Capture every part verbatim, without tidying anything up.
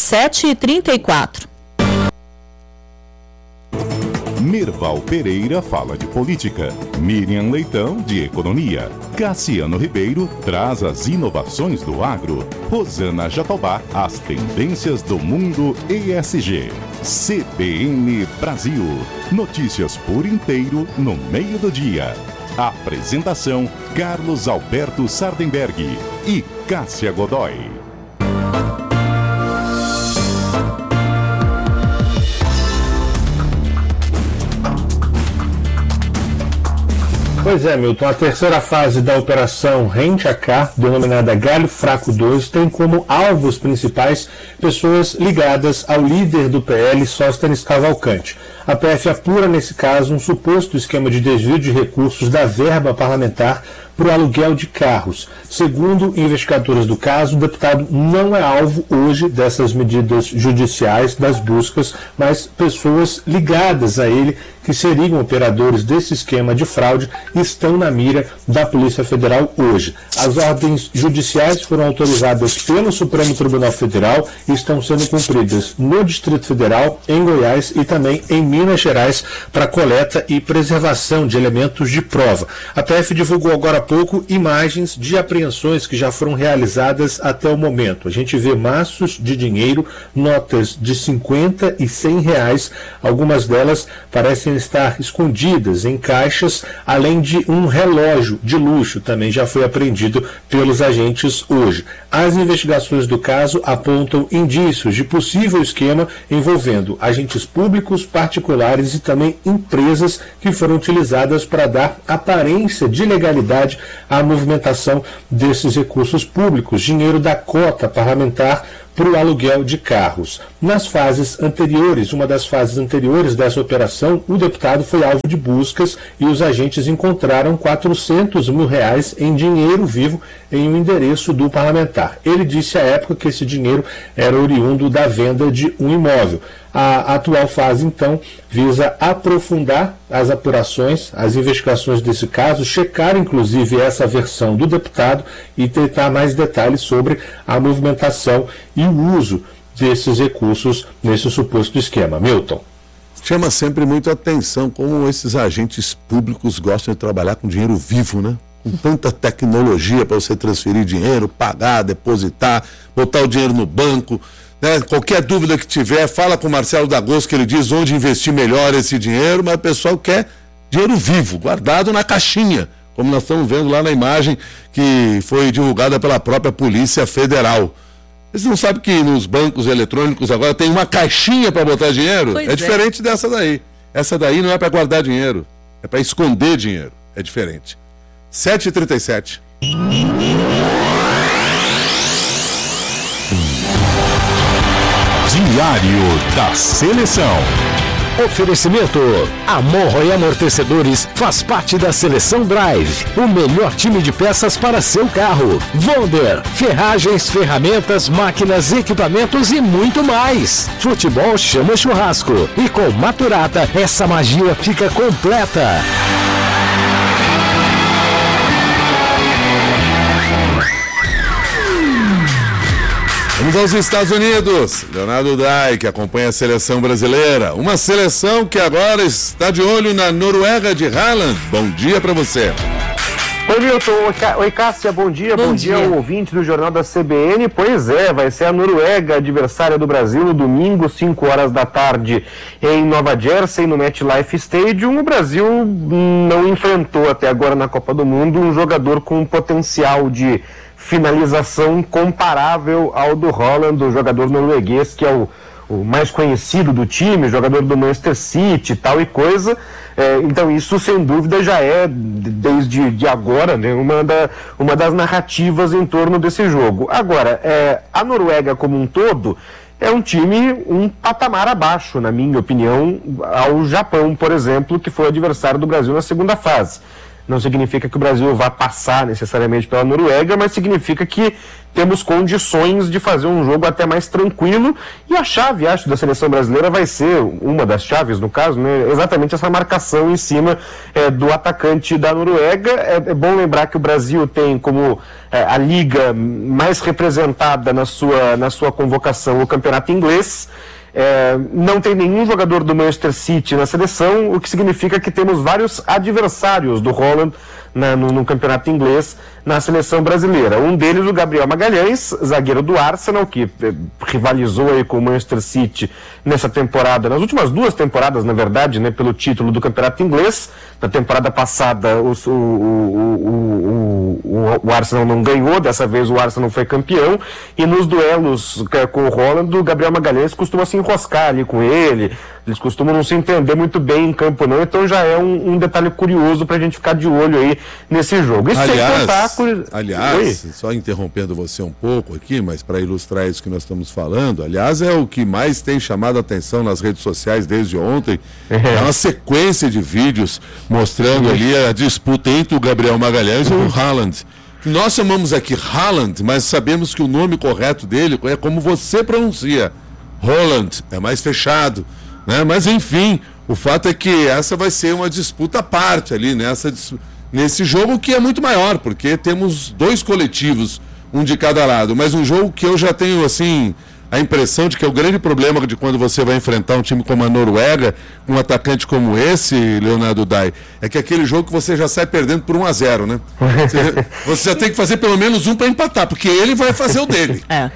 sete e trinta e quatro. Mirval Pereira fala de política, Miriam Leitão de economia, Cassiano Ribeiro traz as inovações do agro, Rosana Jatobá as tendências do mundo E S G. C B N Brasil, notícias por inteiro no meio do dia. Apresentação Carlos Alberto Sardenberg e Cássia Godoy. Pois é, Milton, a terceira fase da Operação Rente a Cá, denominada Galho Fraco dois, tem como alvos principais pessoas ligadas ao líder do P L, Sóstenes Cavalcante. A P F apura, nesse caso, um suposto esquema de desvio de recursos da verba parlamentar para o aluguel de carros. Segundo investigadores do caso, o deputado não é alvo hoje dessas medidas judiciais, das buscas, mas pessoas ligadas a ele, que seriam operadores desse esquema de fraude, estão na mira da Polícia Federal hoje. As ordens judiciais foram autorizadas pelo Supremo Tribunal Federal e estão sendo cumpridas no Distrito Federal, em Goiás e também em Minas Gerais, para coleta e preservação de elementos de prova. A P F divulgou agora há pouco imagens de apreensões que já foram realizadas até o momento. A gente vê maços de dinheiro, notas de cinquenta e cem reais, algumas delas parecem estar escondidas em caixas, além de um relógio de luxo também já foi apreendido pelos agentes hoje. As investigações do caso apontam indícios de possível esquema envolvendo agentes públicos, particulares e também empresas que foram utilizadas para dar aparência de legalidade à movimentação desses recursos públicos, dinheiro da cota parlamentar para o aluguel de carros. Nas fases anteriores, uma das fases anteriores dessa operação, o deputado foi alvo de buscas e os agentes encontraram quatrocentos mil reais em dinheiro vivo em um endereço do parlamentar. Ele disse à época que esse dinheiro era oriundo da venda de um imóvel. A atual fase, então, visa aprofundar as apurações, as investigações desse caso, checar, inclusive, essa versão do deputado e tentar mais detalhes sobre a movimentação e o uso desses recursos nesse suposto esquema. Milton. Chama sempre muito a atenção como esses agentes públicos gostam de trabalhar com dinheiro vivo, né? Com tanta tecnologia para você transferir dinheiro, pagar, depositar, botar o dinheiro no banco. Né? Qualquer dúvida que tiver, fala com o Marcelo Dagosto, que ele diz onde investir melhor esse dinheiro, mas o pessoal quer dinheiro vivo, guardado na caixinha, como nós estamos vendo lá na imagem que foi divulgada pela própria Polícia Federal. Vocês não sabem que nos bancos eletrônicos agora tem uma caixinha para botar dinheiro? Pois é, é diferente dessa daí. Essa daí não é para guardar dinheiro, é para esconder dinheiro. É diferente. sete e trinta e sete. Diário da Seleção. Oferecimento: Amorro e Amortecedores faz parte da Seleção Drive, o melhor time de peças para seu carro. Wonder, ferragens, ferramentas, máquinas, equipamentos e muito mais. Futebol chama churrasco e com Maturata essa magia fica completa. Vamos aos Estados Unidos. Leonardo Dai, que acompanha a seleção brasileira. Uma seleção que agora está de olho na Noruega de Haaland. Bom dia para você. Oi, Milton. Oi, Cássia. Bom dia. Bom, Bom dia ao ouvinte do Jornal da C B N. Pois é, vai ser a Noruega, adversária do Brasil, no domingo, cinco horas da tarde, em Nova Jersey, no MetLife Stadium. O Brasil não enfrentou até agora na Copa do Mundo um jogador com potencial de finalização comparável ao do Haaland, o jogador norueguês, que é o, o mais conhecido do time, jogador do Manchester City, tal e coisa. É, então isso, sem dúvida, já é, desde de agora, né, uma, da, uma das narrativas em torno desse jogo. Agora, é, a Noruega como um todo é um time um patamar abaixo, na minha opinião, ao Japão, por exemplo, que foi o adversário do Brasil na segunda fase. não significa que o Brasil vá passar necessariamente pela Noruega, mas significa que temos condições de fazer um jogo até mais tranquilo, e a chave, acho, da seleção brasileira vai ser, uma das chaves no caso, né, exatamente essa marcação em cima é, do atacante da Noruega. É, é bom lembrar que o Brasil tem como é, a liga mais representada na sua, na sua convocação o campeonato inglês. É, não tem nenhum jogador do Manchester City na seleção, o que significa que temos vários adversários do Haaland na, no, no campeonato inglês na seleção brasileira. Um deles, o Gabriel Magalhães, zagueiro do Arsenal, que eh, rivalizou aí com o Manchester City nessa temporada, nas últimas duas temporadas, na verdade, né, pelo título do campeonato inglês. Na temporada passada o, o, o, o, o Arsenal não ganhou, dessa vez o Arsenal foi campeão, e nos duelos com o Haaland, o Gabriel Magalhães costuma se enroscar ali com ele, eles costumam não se entender muito bem em campo não, então já é um, um detalhe curioso pra gente ficar de olho aí nesse jogo. Isso aliás, sem contar... aliás, Oi? Só interrompendo você um pouco aqui, mas para ilustrar isso que nós estamos falando, aliás, é o que mais tem chamado a atenção nas redes sociais desde ontem, é, é uma sequência de vídeos mostrando ali a disputa entre o Gabriel Magalhães e o Haaland. Nós chamamos aqui Haaland, mas sabemos que o nome correto dele é como você pronuncia. Haaland, é mais fechado, né? Mas enfim, o fato é que essa vai ser uma disputa à parte ali, nessa, nesse jogo que é muito maior, porque temos dois coletivos, um de cada lado, mas um jogo que eu já tenho assim a impressão de que é o grande problema de quando você vai enfrentar um time como a Noruega, um atacante como esse, Leonardo Dai, é que aquele jogo que você já sai perdendo por um a zero, né? Você, você já tem que fazer pelo menos um para empatar, porque ele vai fazer o dele. É.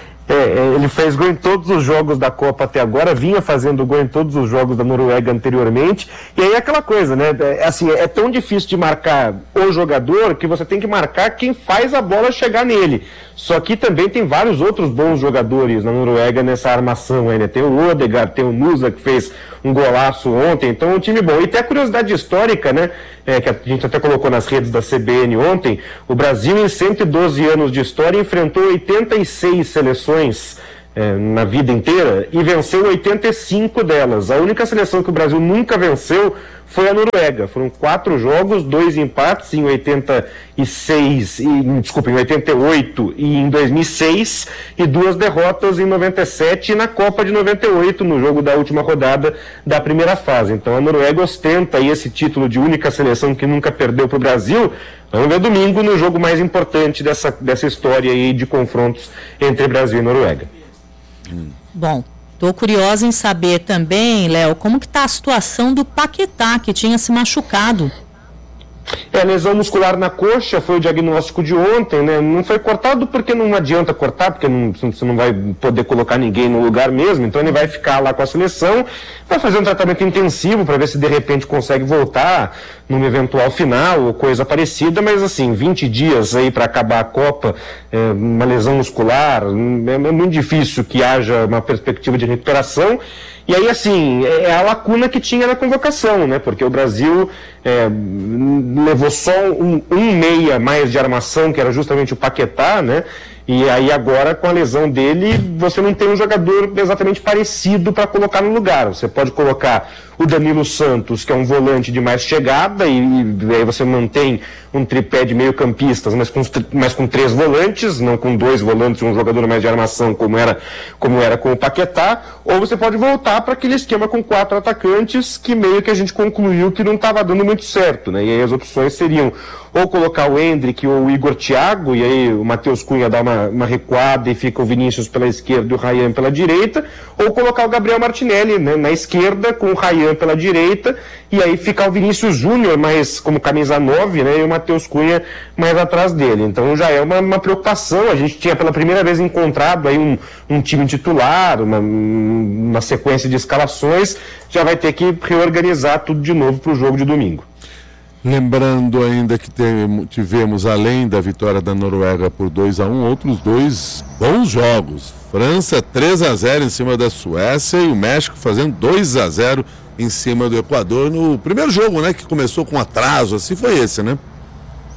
É, ele fez gol em todos os jogos da Copa até agora, vinha fazendo gol em todos os jogos da Noruega anteriormente, e aí é aquela coisa, né, é, assim, é tão difícil de marcar o jogador que você tem que marcar quem faz a bola chegar nele. Só que também tem vários outros bons jogadores na Noruega nessa armação aí, né? Tem o Odegaard, tem o Nusa, que fez um golaço ontem, então é um time bom. E tem a curiosidade histórica, né, é, que a gente até colocou nas redes da C B N ontem, o Brasil em cento e doze anos de história enfrentou oitenta e seis seleções é, na vida inteira e venceu oitenta e cinco delas. A única seleção que o Brasil nunca venceu foi a Noruega. Foram quatro jogos, dois empates em oitenta e seis, e, desculpa, em oitenta e oito e em dois mil e seis, e duas derrotas em noventa e sete e na Copa de noventa e oito, no jogo da última rodada da primeira fase. Então a Noruega ostenta aí esse título de única seleção que nunca perdeu para o Brasil. Vamos ver domingo no jogo mais importante dessa, dessa história aí de confrontos entre Brasil e Noruega. Hum. Bom, estou curiosa em saber também, Léo, como que está a situação do Paquetá, que tinha se machucado. É, lesão muscular na coxa, foi o diagnóstico de ontem, né? Não foi cortado porque não adianta cortar, porque não, você não vai poder colocar ninguém no lugar mesmo, então ele vai ficar lá com a seleção, vai fazer um tratamento intensivo para ver se de repente consegue voltar num eventual final ou coisa parecida, mas assim, vinte dias aí para acabar a Copa, é, uma lesão muscular, é, é muito difícil que haja uma perspectiva de recuperação. E aí, assim, é a lacuna que tinha na convocação, né? Porque o Brasil é, levou só um, um meia mais de armação, que era justamente o Paquetá, né? E aí agora, com a lesão dele, você não tem um jogador exatamente parecido para colocar no lugar. Você pode colocar o Danilo Santos, que é um volante de mais chegada, e, e aí você mantém um tripé de meio campistas, mas com, mas com três volantes, não com dois volantes e um jogador mais de armação, como era, como era com o Paquetá. Ou você pode voltar para aquele esquema com quatro atacantes, que meio que a gente concluiu que não estava dando muito certo, né? E aí as opções seriam ou colocar o Endrick ou o Igor Thiago, e aí o Matheus Cunha dá uma, uma recuada e fica o Vinícius pela esquerda e o Ryan pela direita, ou colocar o Gabriel Martinelli, né, na esquerda com o Ryan pela direita, e aí ficar o Vinícius Júnior mais como camisa nove, né, e o Matheus Cunha mais atrás dele. Então já é uma, uma preocupação. A gente tinha pela primeira vez encontrado aí um, um time titular, uma, uma sequência de escalações, já vai ter que reorganizar tudo de novo para o jogo de domingo. Lembrando ainda que tivemos, além da vitória da Noruega por dois a um, outros dois bons jogos. França três a zero em cima da Suécia e o México fazendo dois a zero em cima do Equador no primeiro jogo, né? Que começou com atraso, assim foi esse, né?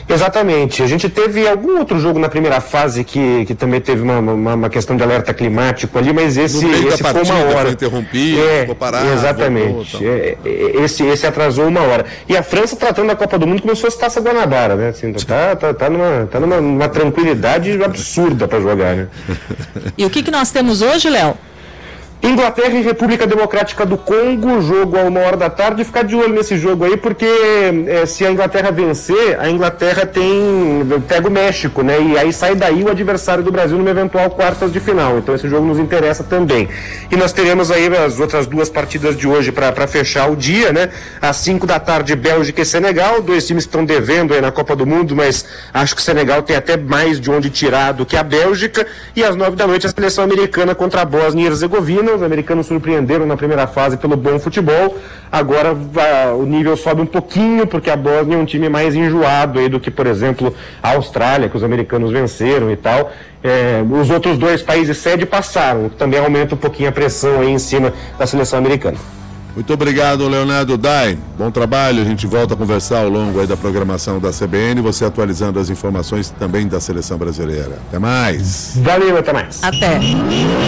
Exatamente. A gente teve algum outro jogo na primeira fase que, que também teve uma, uma, uma questão de alerta climático ali, mas esse, esse foi uma hora. Foi interrompido, é, ficou parado. Exatamente. Voltou, é, esse, esse atrasou uma hora. E a França tratando a Copa do Mundo como se fosse Taça Guanabara, né? Assim, tá, tá, tá, numa, tá numa, numa tranquilidade absurda para jogar, né? E o que, que nós temos hoje, Léo? Inglaterra e República Democrática do Congo, jogo a uma hora da tarde. Ficar de olho nesse jogo aí, porque é, se a Inglaterra vencer, a Inglaterra tem pega o México, né? E aí sai daí o adversário do Brasil numa eventual quartas de final. Então esse jogo nos interessa também. E nós teremos aí as outras duas partidas de hoje para fechar o dia, né? Às cinco da tarde, Bélgica e Senegal. Dois times que estão devendo aí na Copa do Mundo, mas acho que o Senegal tem até mais de onde tirar do que a Bélgica. E às nove da noite, a seleção americana contra a Bósnia e Herzegovina. Os americanos surpreenderam na primeira fase pelo bom futebol. Agora a, o nível sobe um pouquinho, porque a Bósnia é um time mais enjoado aí do que, por exemplo, a Austrália, que os americanos venceram e tal. É, os outros dois países sede passaram, que também aumenta um pouquinho a pressão aí em cima da seleção americana. Muito obrigado, Leonardo Dai. Bom trabalho. A gente volta a conversar ao longo aí da programação da C B N, você atualizando as informações também da seleção brasileira. Até mais. Valeu, até mais. Até.